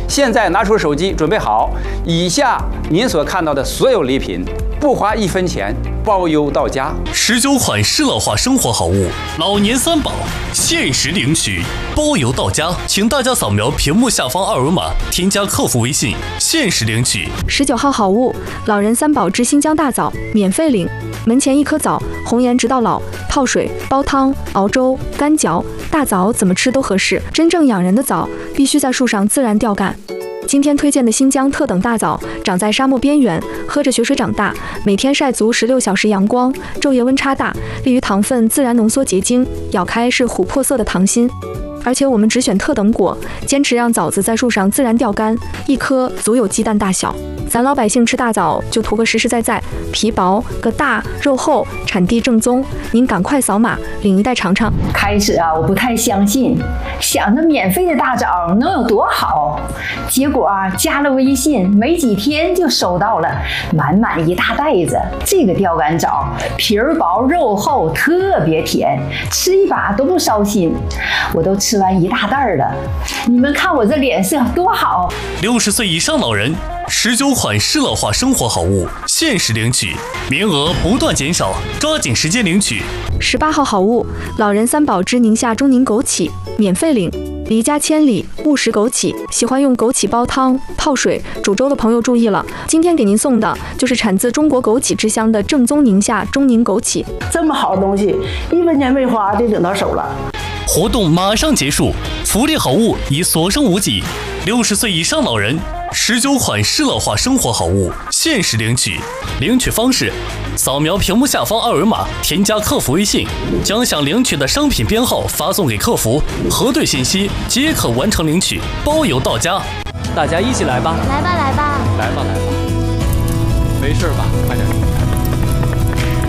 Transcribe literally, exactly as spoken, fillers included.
现在拿出手机，准备好，以下您所看到的所有礼品，不花一分钱，包邮到家。 十九款适老化生活好物，老年三宝，限时领取，包邮到家。请大家扫描屏幕下方二维码，添加客服微信，限时领取。 十九号好物，老人三宝之新疆大枣，免费领。门前一颗枣，红颜直到老，泡水、煲汤、熬粥、干嚼，大枣怎么吃都合适。真正养人的枣，必须在树上自然掉干。今天推荐的新疆特等大枣，长在沙漠边缘，喝着雪水长大，每天晒足十六小时阳光，昼夜温差大，利于糖分自然浓缩结晶，咬开是琥珀色的糖心。而且我们只选特等果，坚持让枣子在树上自然掉干，一颗足有鸡蛋大小。咱老百姓吃大枣就图个实实在在，皮薄个大，肉厚，产地正宗。您赶快扫码领一袋尝尝。 开始啊，我不太相信，想着免费的大枣能有多好，结果啊，加了微信没几天就收到了满满一大袋子。这个钓竿枣皮儿薄肉厚，特别甜，吃一把都不烧心。我都吃完一大袋了，你们看我这脸色多好。 六十岁以上老人，十九款适老化生活好物，限时领取，名额不断减少，抓紧时间领取。 十八号好物，老人三宝之宁夏中宁枸杞，免费领。离家千里，勿食枸杞。喜欢用枸杞煲汤、泡水、煮粥的朋友注意了，今天给您送的就是产自中国枸杞之乡的正宗宁夏中宁枸杞。 这么好的东西，一分钱没花就领到手了。 活动马上结束，福利好物已所剩无几。六十岁以上老人，十九款适老化生活好物，限时领取。领取方式：扫描屏幕下方二维码，添加客服微信，将想领取的商品编号发送给客服，核对信息即可完成领取，包邮到家。大家一起来吧！ 来吧，来吧， 来吧，来吧！